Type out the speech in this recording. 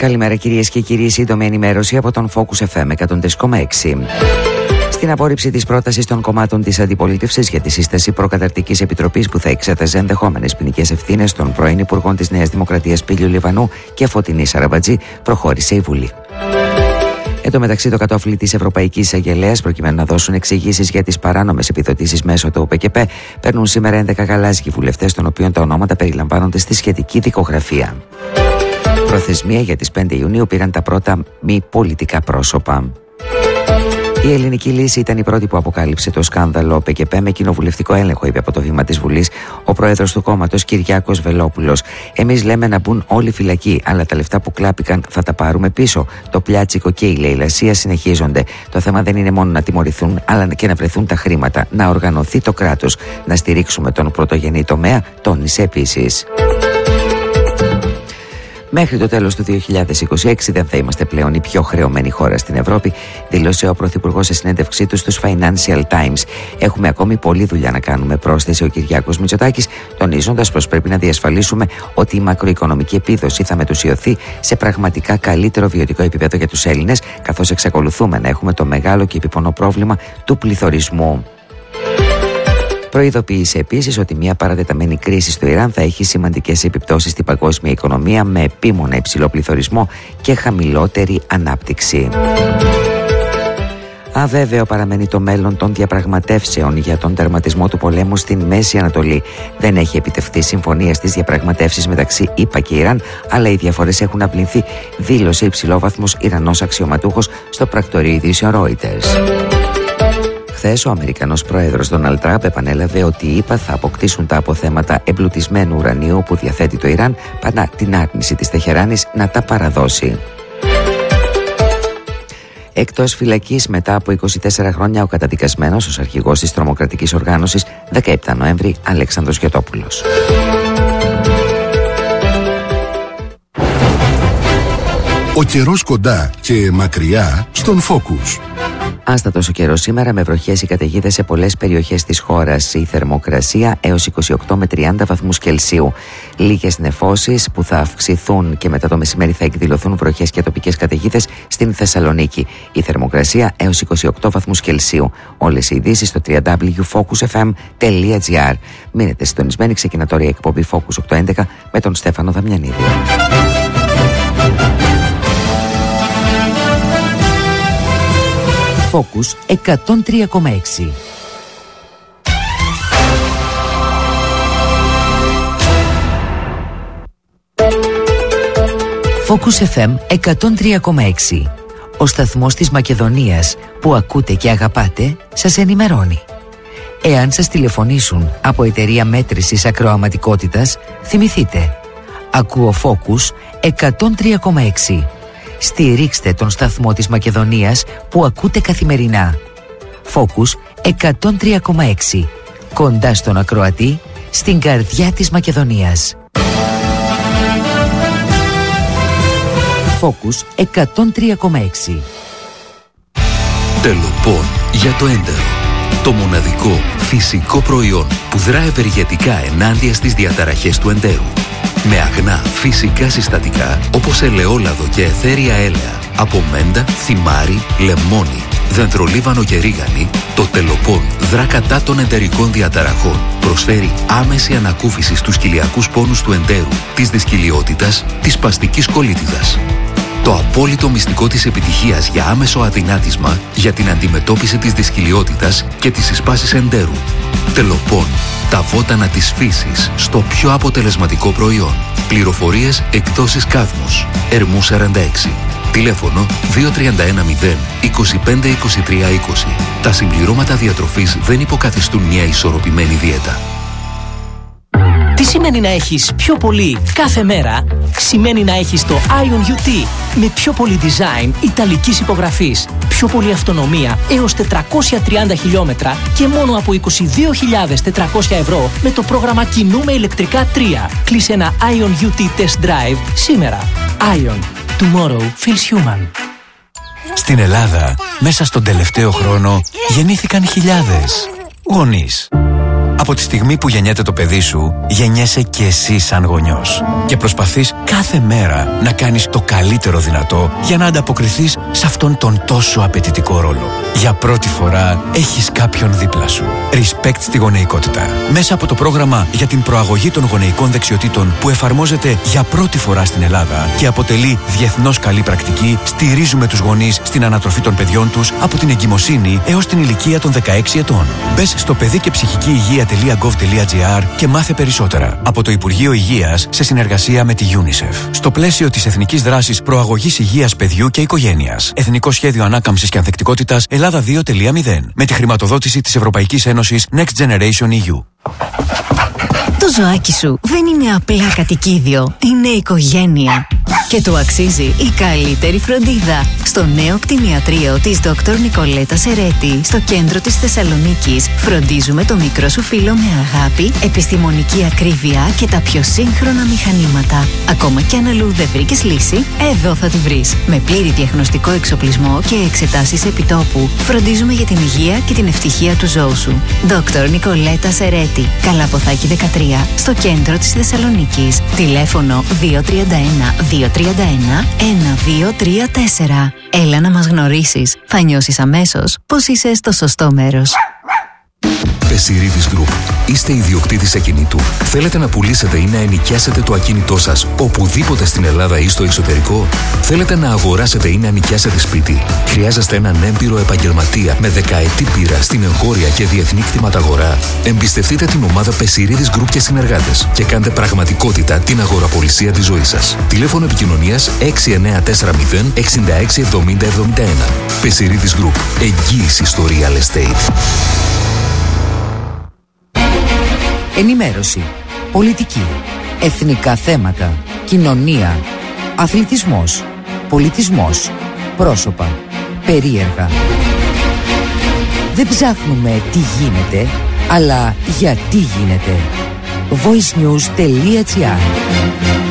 Καλημέρα κυρίες και κύριοι, σύντομη ενημέρωση από τον Focus FM 103,6. Στην απόρριψη της πρότασης των κομμάτων της αντιπολίτευσης για τη σύσταση προκαταρκτικής επιτροπής που θα εξέταζε ενδεχόμενες ποινικές ευθύνες των πρώην Υπουργών της Νέας Δημοκρατίας Πήλιου Λιβανού και Φωτεινή Σαραμπατζή, προχώρησε η Βουλή. Εν τω μεταξύ, το κατόφλι της Ευρωπαϊκής Εισαγγελέας, προκειμένου να δώσουν εξηγήσεις για τις παράνομες επιδοτήσεις μέσω του ΟΠΕΚΕΠΕ, παίρνουν σήμερα 11 γαλάζιοι βουλευτές, των οποίων τα ονόματα περιλαμβάνονται στη σχετική δικογραφία. Προθεσμία για τις 5 Ιουνίου πήραν τα πρώτα μη πολιτικά πρόσωπα. Η Ελληνική Λύση ήταν η πρώτη που αποκάλυψε το σκάνδαλο ΟΠΕΚΕΠΕ με κοινοβουλευτικό έλεγχο, είπε από το βήμα της Βουλής ο πρόεδρος του κόμματος Κυριάκος Βελόπουλος. Εμείς λέμε να μπουν όλοι φυλακοί, αλλά τα λεφτά που κλάπηκαν θα τα πάρουμε πίσω. Το πλιάτσικο και η λαιλασία συνεχίζονται. Το θέμα δεν είναι μόνο να τιμωρηθούν, αλλά και να βρεθούν τα χρήματα, να οργανωθεί το κράτος, να στηρίξουμε τον πρωτογενή τομέα, τόνισε επίσης. Μέχρι το τέλος του 2026 δεν θα είμαστε πλέον η πιο χρεωμένη χώρα στην Ευρώπη, δήλωσε ο Πρωθυπουργός σε συνέντευξή του στους Financial Times. Έχουμε ακόμη πολλή δουλειά να κάνουμε, πρόσθεσε ο Κυριάκος Μητσοτάκης, τονίζοντας πως πρέπει να διασφαλίσουμε ότι η μακροοικονομική επίδοση θα μετουσιωθεί σε πραγματικά καλύτερο βιωτικό επίπεδο για τους Έλληνες, καθώς εξακολουθούμε να έχουμε το μεγάλο και επίπονο πρόβλημα του πληθωρισμού. Προειδοποίησε επίσης ότι μια παρατεταμένη κρίση στο Ιράν θα έχει σημαντικές επιπτώσεις στην παγκόσμια οικονομία, με επίμονα υψηλό πληθωρισμό και χαμηλότερη ανάπτυξη. Αβέβαιο παραμένει το μέλλον των διαπραγματεύσεων για τον τερματισμό του πολέμου στην Μέση Ανατολή. Δεν έχει επιτευχθεί συμφωνία στις διαπραγματεύσεις μεταξύ ΗΠΑ και Ιράν, αλλά οι διαφορές έχουν αυλυνθεί, δήλωσε υψηλόβαθμος Ιρανός αξιωματούχος στο πρακτορείο ειδήσεων Reuters. Χθες ο Αμερικανός πρόεδρος Ντόναλντ Τραμπ επανέλαβε ότι οι ΗΠΑ θα αποκτήσουν τα αποθέματα εμπλουτισμένου ουρανίου που διαθέτει το Ιράν, παρά την άρνηση της Τεχεράνης να τα παραδώσει. Εκτός φυλακής μετά από 24 χρόνια ο καταδικασμένος ως αρχηγός της τρομοκρατικής οργάνωσης 17 Νοέμβρη Αλέξανδρος Γιωτόπουλος. Ο καιρός κοντά και μακριά στον Focus. Άστατος ο καιρός σήμερα, με βροχές ή καταιγίδες σε πολλές περιοχές της χώρας. Η θερμοκρασία έως 28 με 30 βαθμούς Κελσίου. Λίγες νεφώσεις που θα αυξηθούν και μετά το μεσημέρι θα εκδηλωθούν βροχές και τοπικές καταιγίδες στην Θεσσαλονίκη. Η θερμοκρασία έως 28 βαθμούς Κελσίου. Όλες οι ειδήσεις στο www.focusfm.gr. Μείνετε συντονισμένοι, ξεκινά τώρα η εκπομπή Focus 811 με τον Στέφανο Δαμιανίδη. Focus 103,6. Focus FM 103,6. Ο σταθμός της Μακεδονίας που ακούτε και αγαπάτε σας ενημερώνει. Εάν σας τηλεφωνήσουν από εταιρεία μέτρησης ακροαματικότητας, θυμηθείτε. Ακούω Focus 103,6. Στηρίξτε τον σταθμό της Μακεδονίας που ακούτε καθημερινά. Focus 103,6. Κοντά στον ακροατή, στην καρδιά της Μακεδονίας. Focus 103,6. Τελοπών για το έντερο. Το μοναδικό φυσικό προϊόν που δρά ευεργετικά ενάντια στις διαταραχές του εντέρου. Με αγνά φυσικά συστατικά όπως ελαιόλαδο και αιθέρια έλαια, από μέντα, θυμάρι, λεμόνι, δεντρολίβανο και ρίγανη, το Τελοπών δρά κατά των εντερικών διαταραχών. Προσφέρει άμεση ανακούφιση στους κοιλιακούς πόνους του εντέρου, της δυσκυλιότητας, της σπαστικής κολίτιδας. Το απόλυτο μυστικό της επιτυχίας για άμεσο αδυνάτισμα για την αντιμετώπιση της δυσκυλιότητας και της εισπάσης εντέρου. Τελοπών. Τα βότανα της φύσης στο πιο αποτελεσματικό προϊόν. Πληροφορίες εκδόσεις Κάδμος. Ερμού 46. Τηλέφωνο 2310 25 23 20. Τα συμπληρώματα διατροφής δεν υποκαθιστούν μια ισορροπημένη δίαιτα. Τι σημαίνει να έχεις πιο πολύ κάθε μέρα? Σημαίνει να έχεις το Ion UT με πιο πολύ design ιταλικής υπογραφής, πιο πολύ αυτονομία έως 430 χιλιόμετρα και μόνο από 22.400 ευρώ με το πρόγραμμα Κινούμε ηλεκτρικά 3. Κλείσε ένα Ion UT Test Drive σήμερα. Ion. Tomorrow feels human. Στην Ελλάδα, μέσα στον τελευταίο χρόνο, γεννήθηκαν χιλιάδες γονείς. Από τη στιγμή που γεννιέται το παιδί σου, γεννιέσαι και εσύ σαν γονιός. Και προσπαθείς κάθε μέρα να κάνεις το καλύτερο δυνατό για να ανταποκριθείς σε αυτόν τον τόσο απαιτητικό ρόλο. Για πρώτη φορά έχεις κάποιον δίπλα σου. Respect στη γονεϊκότητα. Μέσα από το πρόγραμμα για την προαγωγή των γονεϊκών δεξιοτήτων που εφαρμόζεται για πρώτη φορά στην Ελλάδα και αποτελεί διεθνώς καλή πρακτική, στηρίζουμε τους γονείς στην ανατροφή των παιδιών τους από την εγκυμοσύνη έως την ηλικία των 16 ετών. Μπες στο παιδικεψυχικηυγεία.gov.gr και μάθε περισσότερα από το Υπουργείο Υγείας σε συνεργασία με τη UNICEF. Στο πλαίσιο της Εθνικής Δράσης Προαγωγής Υγείας Παιδιού και Οικογένειας. Εθνικό Σχέδιο Ανάκαμψης και Ανθεκτικότητας Ελλάδα 2.0. Με τη χρηματοδότηση της Ευρωπαϊκής Ένωσης Next Generation EU. Το ζωάκι σου δεν είναι απλά κατοικίδιο, είναι οικογένεια. Και του αξίζει η καλύτερη φροντίδα. Στο νέο κτηνιατρίο της Dr. Νικολέτα Σερέτη, στο κέντρο της Θεσσαλονίκης, φροντίζουμε το μικρό σου φίλο με αγάπη, επιστημονική ακρίβεια και τα πιο σύγχρονα μηχανήματα. Ακόμα κι αν αλλού δεν βρήκες λύση, εδώ θα τη βρεις. Με πλήρη διαγνωστικό εξοπλισμό και εξετάσεις επιτόπου, φροντίζουμε για την υγεία και την ευτυχία του ζώου σου. Dr. Νικολέτα Σερέτη, Καλαποθάκη 13, στο κέντρο της Θεσσαλονίκης. Τηλέφωνο 231-231-1234. Έλα να μας γνωρίσεις. Θα νιώσεις αμέσως πως είσαι στο σωστό μέρος. Πεσιρίδης Group. Είστε ιδιοκτήτης ακινήτου. Θέλετε να πουλήσετε ή να ενοικιάσετε το ακίνητό σας οπουδήποτε στην Ελλάδα ή στο εξωτερικό. Θέλετε να αγοράσετε ή να νοικιάσετε σπίτι. Χρειάζεστε έναν έμπειρο επαγγελματία με δεκαετή πείρα στην εγχώρια και διεθνή κτηματαγορά. Εμπιστευτείτε την ομάδα Πεσιρίδης Group και συνεργάτες και κάντε πραγματικότητα την αγοραπολισία της ζωής σας. Τηλέφωνο επικοινωνίας 6940 66 70 71. Πεσιρίδης Group. Εγγύηση στο real estate. Ενημέρωση, πολιτική, εθνικά θέματα, κοινωνία, αθλητισμός, πολιτισμός, πρόσωπα, περίεργα. Δεν ψάχνουμε τι γίνεται, αλλά γιατί γίνεται. voicenews.gr